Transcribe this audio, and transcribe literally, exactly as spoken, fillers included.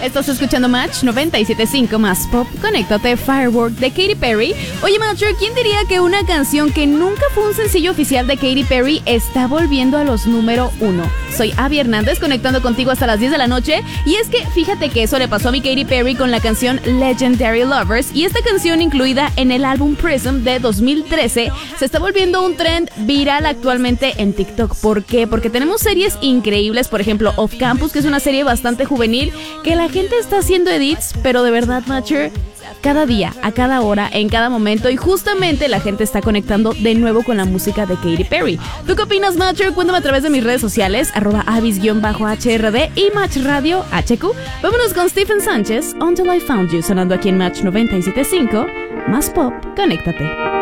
Estás escuchando Match noventa y siete punto cinco más pop. Conéctate, Firework de Katy Perry. Oye, Matcher, ¿quién diría que una canción que nunca fue un sencillo oficial de Katy Perry está volviendo a los número uno? Soy Abby Hernández, conectando contigo hasta las diez de la noche. Y es que fíjate que eso le pasó a mi Katy Perry con la canción Legendary Lovers. Y esta canción, incluida en el álbum Prism de dos mil trece, se está volviendo un trend viral actualmente en TikTok. ¿Por qué? Porque tenemos series increíbles, por ejemplo, Off Campus, que es una serie bastante juvenil, que la gente está haciendo edits, pero de verdad, Matcher, cada día, a cada hora, en cada momento, y justamente la gente está conectando de nuevo con la música de Katy Perry. ¿Tú qué opinas, Matcher? Cuéntame a través de mis redes sociales, arroba avis-H R D y Match Radio H Q. Vámonos con Stephen Sánchez, Until I Found You, sonando aquí en Match noventa y siete punto cinco, más pop, conéctate.